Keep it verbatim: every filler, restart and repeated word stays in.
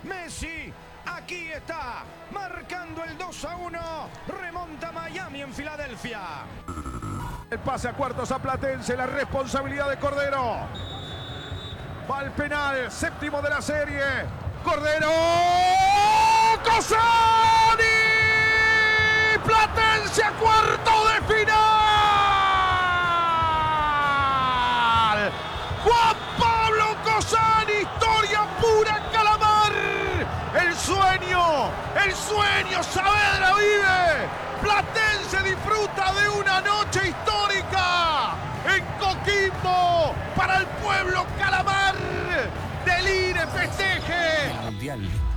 Messi, aquí está, marcando el dos a uno, remonta Miami en Filadelfia. El pase a cuartos a Platense, la responsabilidad de Cordero. Va al penal, séptimo de la serie. Cordero, Cossani, Platense a cuarto de final. Juan Pablo Cossani, historia pura Calamar. El sueño, el sueño, Saavedra vive. Platense disfruta de una noche histórica en Coquimbo para el pueblo Calamar. Delire, festeje. Mundial.